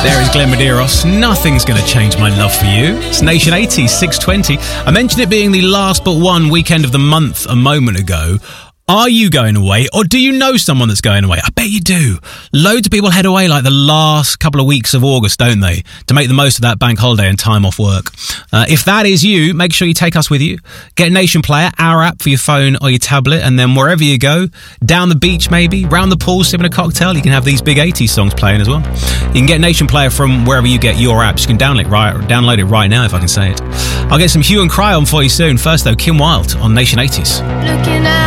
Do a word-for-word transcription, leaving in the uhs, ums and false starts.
There is Glenn Medeiros. Nothing's going to change my love for you. It's Nation eighties, six twenty. I mentioned it being the last but one weekend of the month a moment ago. Are you going away, or do you know someone that's going away? I bet you do. Loads of people head away like the last couple of weeks of August, don't they? To make the most of that bank holiday and time off work. Uh, if that is you, make sure you take us with you. Get Nation Player, our app for your phone or your tablet, and then wherever you go, down the beach maybe, round the pool, sipping a cocktail, you can have these big eighties songs playing as well. You can get Nation Player from wherever you get your apps. You can download it right, download it right now, if I can say it. I'll get some Hue and Cry on for you soon. First though, Kim Wilde on Nation eighties. Looking at